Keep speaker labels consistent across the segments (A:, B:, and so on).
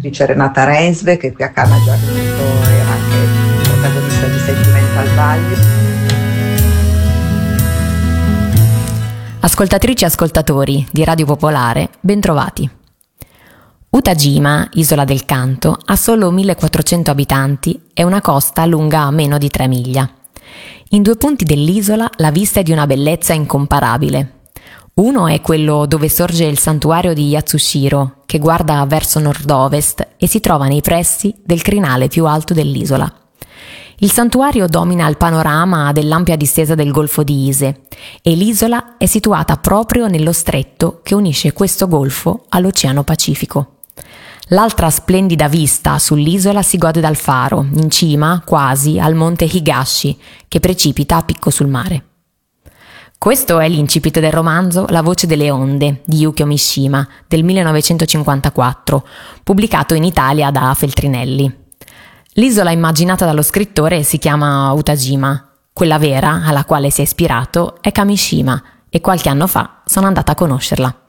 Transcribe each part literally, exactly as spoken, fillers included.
A: scrittrice Renata Reinsve, che qui a Cannes ha già vinto, era anche protagonista di Sentimental Values.
B: Ascoltatrici e ascoltatori di Radio Popolare, bentrovati. Utajima, isola del canto, ha solo millequattrocento abitanti e una costa lunga meno di tre miglia. In due punti dell'isola la vista è di una bellezza incomparabile. Uno è quello dove sorge il santuario di Yatsushiro, che guarda verso nord-ovest e si trova nei pressi del crinale più alto dell'isola. Il santuario domina il panorama dell'ampia distesa del golfo di Ise e l'isola è situata proprio nello stretto che unisce questo golfo all'Oceano Pacifico. L'altra splendida vista sull'isola si gode dal faro, in cima quasi al monte Higashi, che precipita a picco sul mare. Questo è l'incipit del romanzo La voce delle onde di Yukio Mishima del millenovecentocinquantaquattro, pubblicato in Italia da Feltrinelli. L'isola immaginata dallo scrittore si chiama Utajima, quella vera alla quale si è ispirato è Kamishima e qualche anno fa sono andata a conoscerla.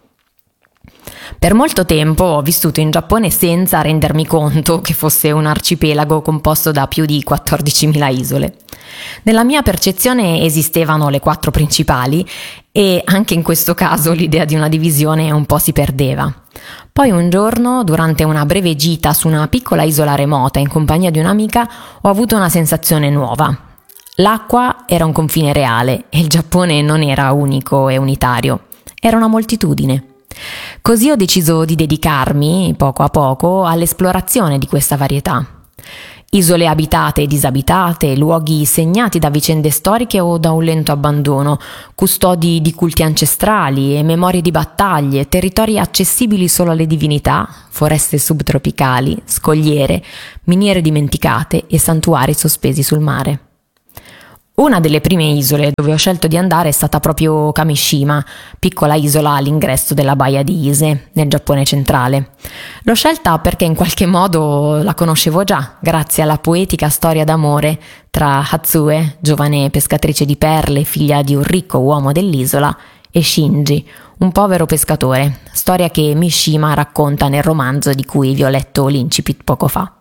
B: Per molto tempo ho vissuto in Giappone senza rendermi conto che fosse un arcipelago composto da più di quattordicimila isole. Nella mia percezione esistevano le quattro principali e anche in questo caso l'idea di una divisione un po' si perdeva. Poi un giorno, durante una breve gita su una piccola isola remota in compagnia di un'amica, ho avuto una sensazione nuova. L'acqua era un confine reale e il Giappone non era unico e unitario, era una moltitudine. Così ho deciso di dedicarmi, poco a poco, all'esplorazione di questa varietà. Isole abitate e disabitate, luoghi segnati da vicende storiche o da un lento abbandono, custodi di culti ancestrali e memorie di battaglie, territori accessibili solo alle divinità, foreste subtropicali, scogliere, miniere dimenticate e santuari sospesi sul mare. Una delle prime isole dove ho scelto di andare è stata proprio Kamishima, piccola isola all'ingresso della baia di Ise, nel Giappone centrale. L'ho scelta perché in qualche modo la conoscevo già, grazie alla poetica storia d'amore tra Hatsue, giovane pescatrice di perle, figlia di un ricco uomo dell'isola, e Shinji, un povero pescatore, storia che Mishima racconta nel romanzo di cui vi ho letto l'incipit poco fa.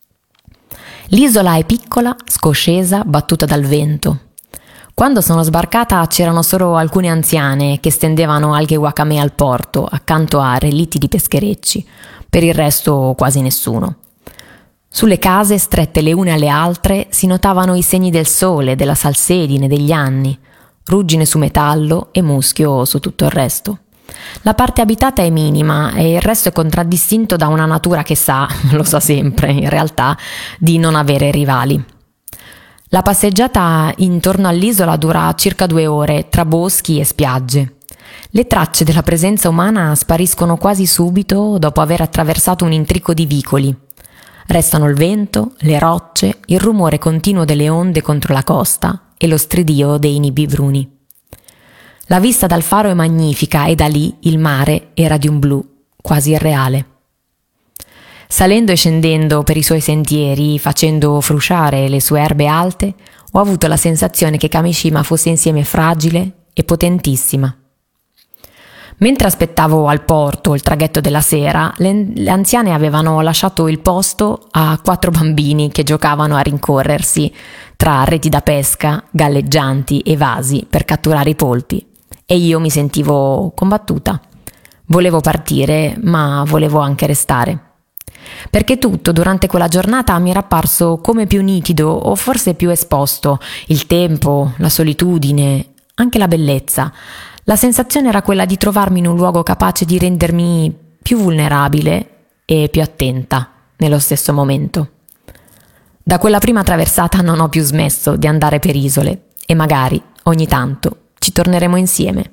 B: L'isola è piccola, scoscesa, battuta dal vento. Quando sono sbarcata c'erano solo alcune anziane che stendevano alghe wakame al porto, accanto a relitti di pescherecci. Per il resto quasi nessuno. Sulle case, strette le une alle altre, si notavano i segni del sole, della salsedine, degli anni, ruggine su metallo e muschio su tutto il resto. La parte abitata è minima e il resto è contraddistinto da una natura che sa, lo sa sempre in realtà, di non avere rivali. La passeggiata intorno all'isola dura circa due ore tra boschi e spiagge. Le tracce della presenza umana spariscono quasi subito dopo aver attraversato un intrico di vicoli. Restano il vento, le rocce, il rumore continuo delle onde contro la costa e lo stridio dei nibi bruni. La vista dal faro è magnifica e da lì il mare era di un blu quasi irreale. Salendo e scendendo per i suoi sentieri, facendo frusciare le sue erbe alte, ho avuto la sensazione che Kamishima fosse insieme fragile e potentissima. Mentre aspettavo al porto il traghetto della sera, le, le anziane avevano lasciato il posto a quattro bambini che giocavano a rincorrersi tra reti da pesca, galleggianti e vasi per catturare i polpi. E io mi sentivo combattuta. Volevo partire, ma volevo anche restare. Perché tutto durante quella giornata mi era apparso come più nitido o forse più esposto. Il tempo, la solitudine, anche la bellezza. La sensazione era quella di trovarmi in un luogo capace di rendermi più vulnerabile e più attenta nello stesso momento. Da quella prima traversata non ho più smesso di andare per isole e magari, ogni tanto, ci torneremo insieme.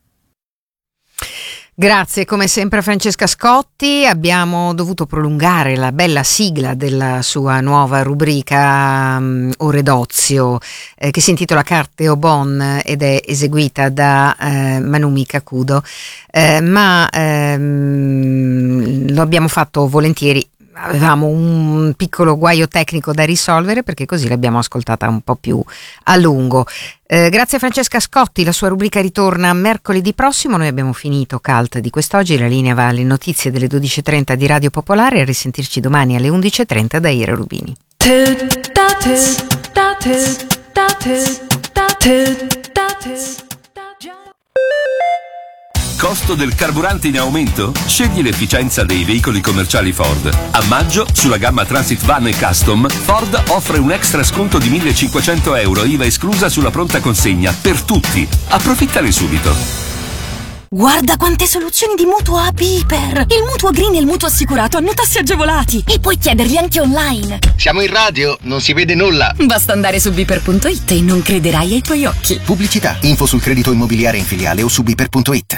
C: Grazie come sempre a Francesca Scotti. Abbiamo dovuto prolungare la bella sigla della sua nuova rubrica um, Oredozio eh, che si intitola Carte au Bon ed è eseguita da eh, Manumi Kakudo, eh, ma ehm, lo abbiamo fatto volentieri avevamo un piccolo guaio tecnico da risolvere, perché così l'abbiamo ascoltata un po' più a lungo. Eh, grazie a Francesca Scotti, la sua rubrica ritorna mercoledì prossimo. Noi abbiamo finito Cult di quest'oggi, la linea va alle notizie delle dodici e trenta di Radio Popolare, a risentirci domani alle undici e trenta da Ira Rubini.
D: Costo del carburante in aumento? Scegli l'efficienza dei veicoli commerciali Ford. A maggio, sulla gamma Transit Van e Custom, Ford offre un extra sconto di millecinquecento euro, I V A esclusa sulla pronta consegna, per tutti. Approfittane subito.
E: Guarda quante soluzioni di mutuo a Piper! Il mutuo green e il mutuo assicurato hanno tassi agevolati e puoi chiederli anche online.
F: Siamo in radio, non si vede nulla.
E: Basta andare su biper punto it e non crederai ai tuoi occhi.
F: Pubblicità, info sul credito immobiliare in filiale o su biper punto it.